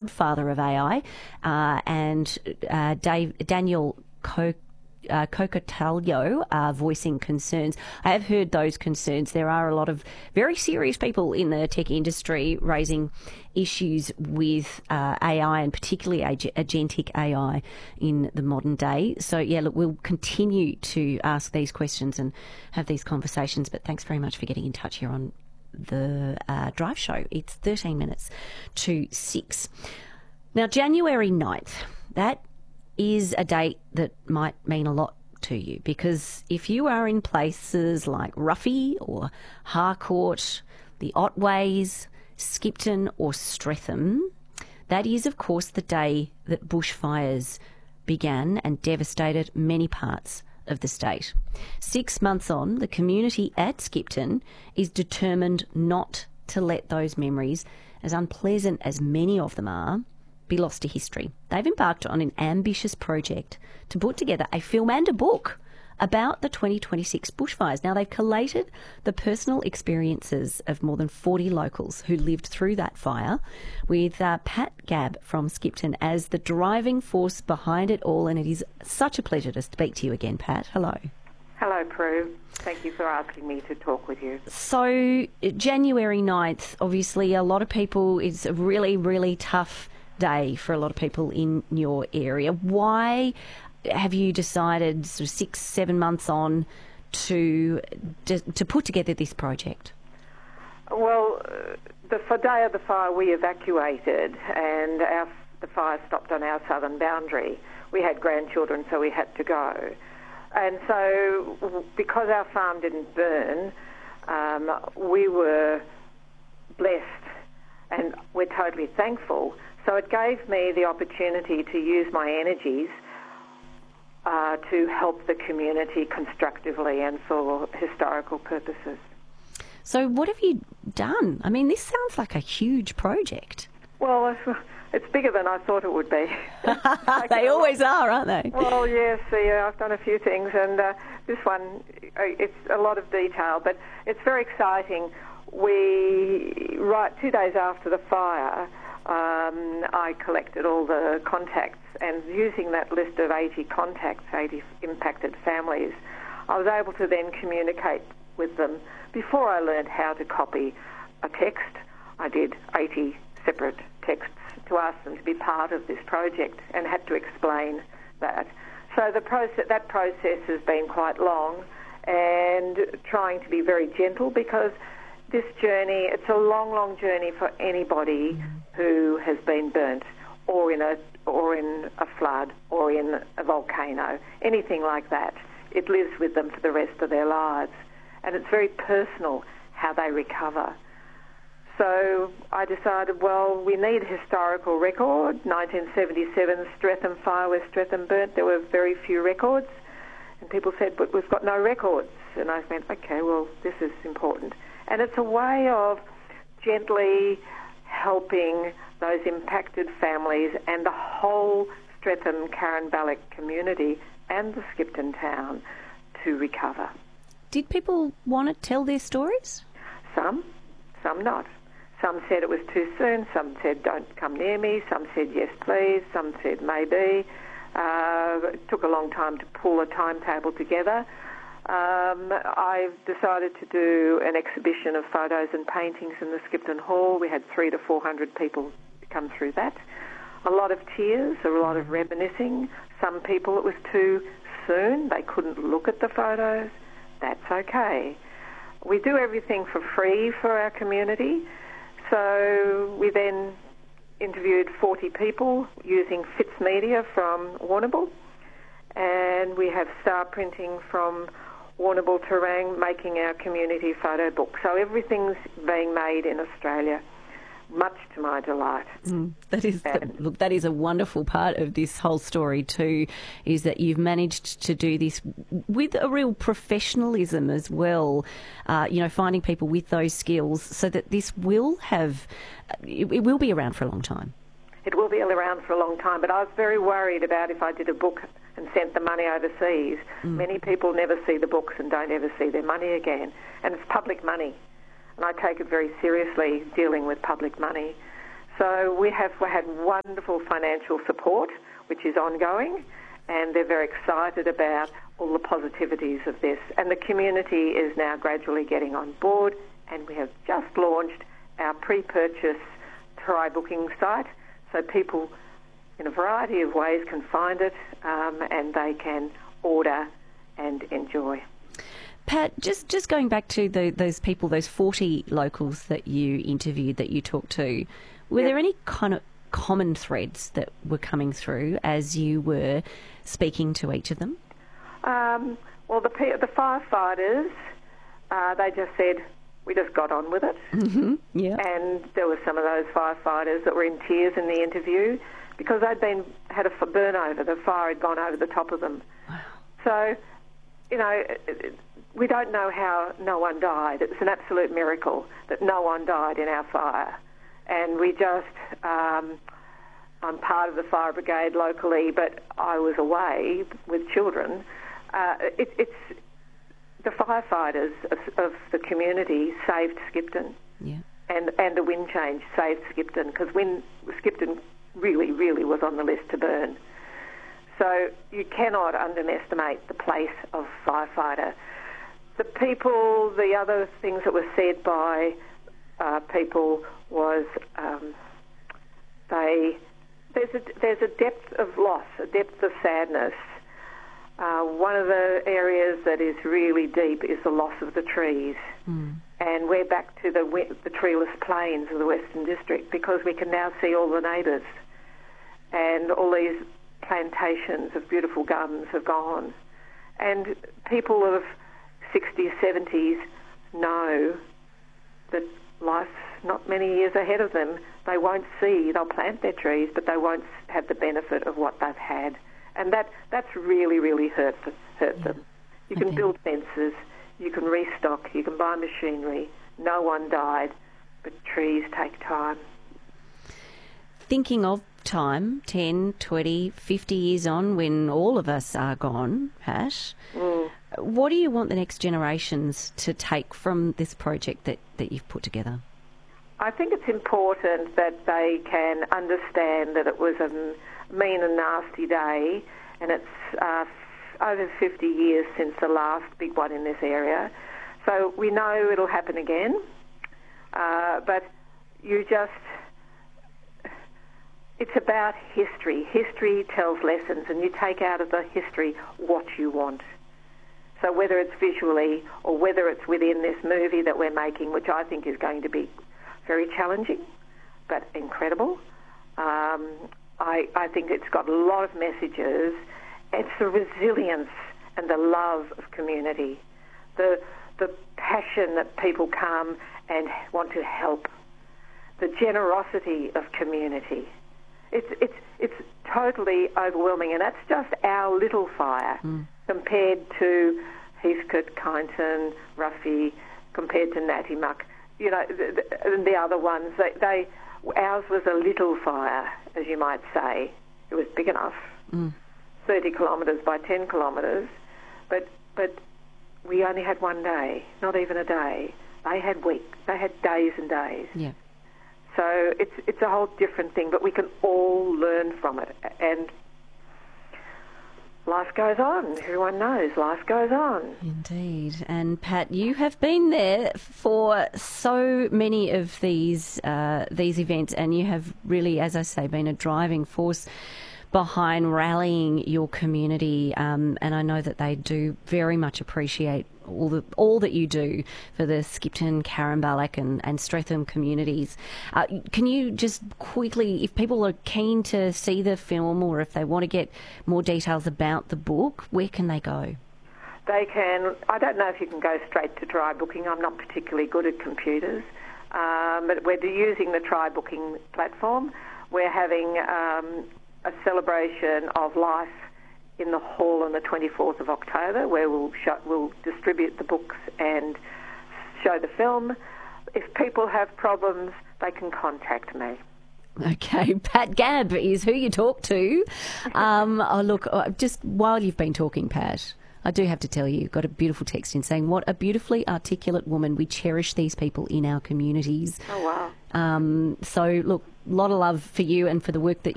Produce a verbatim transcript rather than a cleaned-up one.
godfather of A I, uh, and uh, Dave, Daniel Koch. Uh, Cocotalio are voicing concerns. I have heard those concerns. There are a lot of very serious people in the tech industry raising issues with uh, A I, and particularly ag- agentic A I in the modern day. So, yeah, look, we'll continue to ask these questions and have these conversations, but thanks very much for getting in touch here on the uh, Drive Show. It's thirteen minutes to six. Now, January ninth, that is a date that might mean a lot to you, because if you are in places like Ruffy or Harcourt, the Otways, Skipton or Streatham, that is, of course, the day that bushfires began and devastated many parts of the state. Six months on, the community at Skipton is determined not to let those memories, as unpleasant as many of them are, be lost to history. They've embarked on an ambitious project to put together a film and a book about the twenty twenty-six bushfires. Now, they've collated the personal experiences of more than forty locals who lived through that fire, with uh, Pat Gabb from Skipton as the driving force behind it all, and it is such a pleasure to speak to you again, Pat. Hello. Hello, Prue. Thank you for asking me to talk with you. So, January ninth, obviously a lot of people, it's a really, really tough day for a lot of people in your area. Why have you decided, sort of six, seven months on, to to put together this project? Well, the for day of the fire, we evacuated, and our, the fire stopped on our southern boundary. We had grandchildren, so we had to go. And so, because our farm didn't burn, um, we were blessed, and we're totally thankful. So it gave me the opportunity to use my energies uh, to help the community constructively and for historical purposes. So what have you done? I mean, this sounds like a huge project. Well, it's bigger than I thought it would be. They always are, aren't they? Well, yes, yeah, I've done a few things, and uh, this one, it's a lot of detail, but it's very exciting. We, right two days after the fire, Um, I collected all the contacts, and using that list of eighty contacts, eighty impacted families, I was able to then communicate with them. Before I learned how to copy a text, I did eighty separate texts to ask them to be part of this project, and had to explain that. So the process, that process has been quite long, and trying to be very gentle, because this journey, it's a long, long journey for anybody who has been burnt, or in a or in a flood, or in a volcano, anything like that. It lives with them for the rest of their lives, and it's very personal how they recover. So I decided, well, we need historical record. nineteen seventy-seven Streatham fire, where Streatham burnt, there were very few records, and people said, but we've got no records. And I went, okay, well, this is important. And it's a way of gently helping those impacted families and the whole Streatham Carinballoch community and the Skipton town to recover. Did people want to tell their stories? Some, some not. Some said it was too soon, some said don't come near me, some said yes please, some said maybe. Uh, it took a long time to pull a timetable together. Um, I've decided to do an exhibition of photos and paintings in the Skipton Hall. We had three to four hundred people come through that. A lot of tears, a lot of reminiscing. Some people, it was too soon. They couldn't look at the photos. That's okay. We do everything for free for our community. So we then interviewed forty people using Fitz Media from Warrnambool. And we have star printing from Warrnambool Terang making our community photo book. So everything's being made in Australia, much to my delight. Mm, that is the, look, that is a wonderful part of this whole story too, is that you've managed to do this with a real professionalism as well, uh, you know, finding people with those skills so that this will have, it, it will be around for a long time. It will be around for a long time, but I was very worried about if I did a book and sent the money overseas. Mm. Many people never see the books and don't ever see their money again. And it's public money, and I take it very seriously, dealing with public money. So we have we had wonderful financial support, which is ongoing, and they're very excited about all the positivities of this. And the community is now gradually getting on board, and we have just launched our pre-purchase try booking site, so people in a variety of ways can find it um, and they can order and enjoy. Pat, just, just going back to the, those people, those forty locals that you interviewed, that you talked to, were Yep. there any kind of common threads that were coming through as you were speaking to each of them? Um, well, the, the firefighters, uh, they just said, we just got on with it. Mm-hmm. Yeah. And there were some of those firefighters that were in tears in the interview because they'd been had a f- burn over. The fire had gone over the top of them. Wow. So, you know, we don't know how no one died. It was an absolute miracle that no one died in our fire. And we just, um, I'm part of the fire brigade locally, but I was away with children. Uh, it, it's the firefighters of, of the community saved Skipton. Yeah. And, and the wind change saved Skipton, because wind, Skipton really, really was on the list to burn. So you cannot underestimate the place of firefighter. The people, the other things that were said by uh, people was um, they there's a, there's a depth of loss, a depth of sadness. Uh, one of the areas that is really deep is the loss of the trees. Mm. And we're back to the, the treeless plains of the Western District, because we can now see all the neighbours, and all these plantations of beautiful gums have gone. And people of sixties, seventies know that life's not many years ahead of them. They won't see, they'll plant their trees, but they won't have the benefit of what they've had. And that, that's really, really hurt, hurt Yeah. them. You can Okay. build fences, you can restock, you can buy machinery. No one died, but trees take time. Thinking of time, ten, twenty, fifty years on, when all of us are gone, Pat, Mm. what do you want the next generations to take from this project that, that you've put together? I think it's important that they can understand that it was a mean and nasty day, and it's uh, over fifty years since the last big one in this area. So we know it'll happen again, uh, but you just... It's about history. History tells lessons, and you take out of the history what you want. So whether it's visually or whether it's within this movie that we're making, which I think is going to be very challenging but incredible, um, I, I think it's got a lot of messages. It's the resilience and the love of community, the the passion that people come and want to help, the generosity of community. It's it's it's totally overwhelming, and that's just our little fire mm. compared to Heathcote, Kyneton, Ruffy, compared to Nattymuck. You know, the, the, the other ones, they, they ours was a little fire, as you might say. It was big enough, mm. thirty kilometres by ten kilometres, but but we only had one day, not even a day. They had weeks, they had days and days. Yeah. So it's it's a whole different thing, but we can all learn from it. And life goes on. Everyone knows life goes on. Indeed. And Pat, you have been there for so many of these uh, these events, and you have really, as I say, been a driving force behind rallying your community. Um, and I know that they do very much appreciate all the all that you do for the Skipton, Caringbalac and, and Streatham communities. Uh, can you just quickly, if people are keen to see the film or if they want to get more details about the book, where can they go? They can, I don't know if you can go straight to try booking. I'm not particularly good at computers, um, but we're using the try booking platform. We're having um, a celebration of life in the hall on the twenty-fourth of October, where we'll show, we'll distribute the books and show the film. If people have problems, they can contact me. Okay, Pat Gabb is who you talk to. Um, oh, look, just while you've been talking, Pat, I do have to tell you, got a beautiful text in saying, what a beautifully articulate woman. We cherish these people in our communities. Oh, wow. Um, so, look, a lot of love for you and for the work that